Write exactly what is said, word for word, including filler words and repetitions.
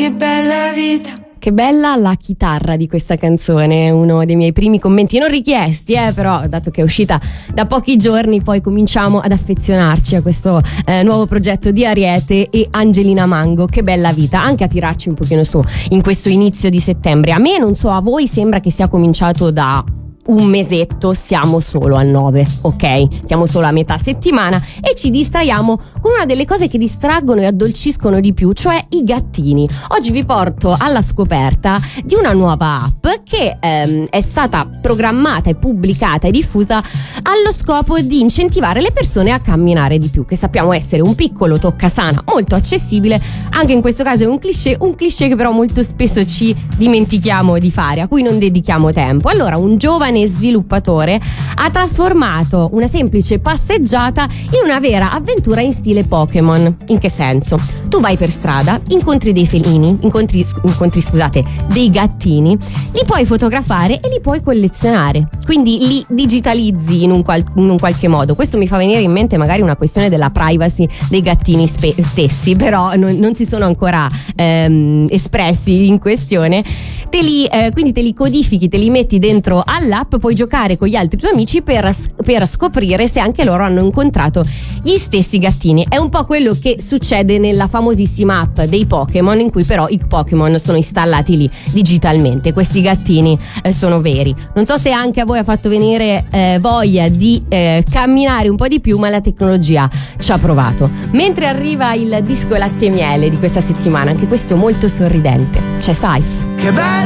che bella vita. Che bella la chitarra di questa canzone, uno dei miei primi commenti non richiesti, eh, però dato che è uscita da pochi giorni poi cominciamo ad affezionarci a questo eh, nuovo progetto di Ariete e Angelina Mango. Che bella vita, anche a tirarci un pochino su in questo inizio di settembre. A me, non so, a voi sembra che sia cominciato da un mesetto, siamo solo al nove, ok? Siamo solo a metà settimana e ci distraiamo con una delle cose che distraggono e addolciscono di più, cioè i gattini. Oggi vi porto alla scoperta di una nuova app che ehm, è stata programmata e pubblicata e diffusa allo scopo di incentivare le persone a camminare di più, che sappiamo essere un piccolo toccasana molto accessibile. Anche in questo caso è un cliché, un cliché che però molto spesso ci dimentichiamo di fare, a cui non dedichiamo tempo. Allora, un giovane sviluppatore ha trasformato una semplice passeggiata in una vera avventura in stile Pokémon. In che senso? Tu vai per strada, incontri dei felini, incontri, incontri scusate, dei gattini, li puoi fotografare e li puoi collezionare, quindi li digitalizzi in un, qual, in un qualche modo. Questo mi fa venire in mente magari una questione della privacy dei gattini spe- stessi, però non, non si sono ancora ehm, espressi in questione. Te li, eh, quindi te li codifichi, te li metti dentro all'app, puoi giocare con gli altri tuoi amici per, per scoprire se anche loro hanno incontrato gli stessi gattini. È un po' quello che succede nella famosissima app dei Pokémon, in cui però i Pokémon sono installati lì digitalmente. Questi gattini eh, sono veri. Non so se anche a voi ha fatto venire eh, voglia di eh, camminare un po' di più, ma la tecnologia ci ha provato. Mentre arriva il disco latte e miele di questa settimana, anche questo molto sorridente, c'è Saif. Che bello!